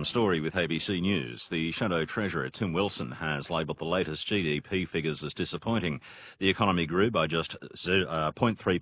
Tom Story with ABC News. The Shadow Treasurer, Tim Wilson, has labelled the latest GDP figures as disappointing. The economy grew by just 0.3%